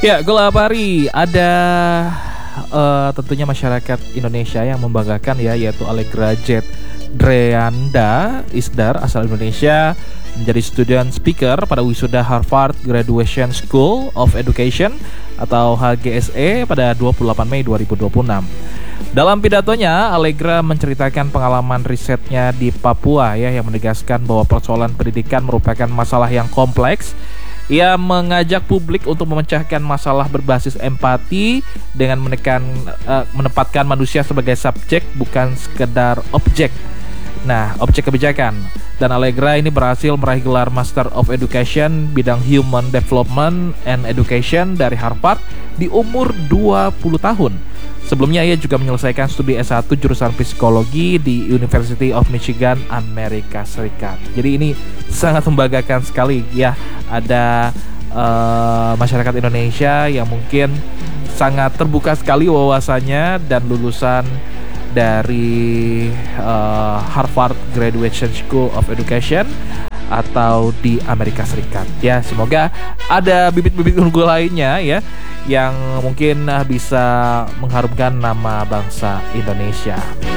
Ya, Gula Pari ada tentunya masyarakat Indonesia yang membanggakan ya, yaitu Allegra Jet Dreanda Isdar asal Indonesia menjadi student speaker pada wisuda Harvard Graduation School of Education atau HGSE pada 28 Mei 2026. Dalam pidatonya, Allegra menceritakan pengalaman risetnya di Papua ya, yang menegaskan bahwa persoalan pendidikan merupakan masalah yang kompleks. Ia mengajak publik untuk memecahkan masalah berbasis empati dengan menempatkan manusia sebagai subjek bukan sekedar objek. Nah, objek kebijakan. Dan Allegra ini berhasil meraih gelar Master of Education bidang Human Development and Education dari Harvard di umur 20 tahun. Sebelumnya ia juga menyelesaikan studi S1 jurusan psikologi di University of Michigan, Amerika Serikat. Jadi ini sangat membanggakan sekali ya, ada masyarakat Indonesia yang mungkin sangat terbuka sekali wawasannya dan lulusan dari Harvard Graduation School of Education atau di Amerika Serikat. Ya, semoga ada bibit-bibit unggul lainnya ya yang mungkin bisa mengharumkan nama bangsa Indonesia.